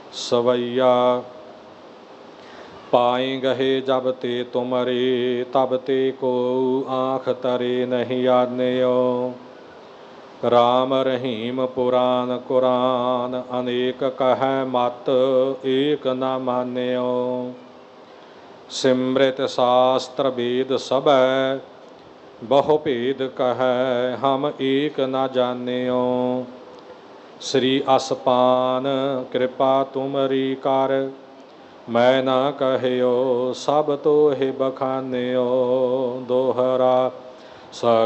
सवैया। पाई गहे जब ते तुमरे, तब ते को आँख तरे नहीं आन्यो। राम रहीम पुराण कुरान, अनेक कह मत एक न मान्यो। सिमृत शास्त्र वेद सब, बहु भेद कह हम एक न जान्यो। श्री असपान कृपा तुमरी कर, मैं न कहयो सब तो हे बखान्यो। दोहरा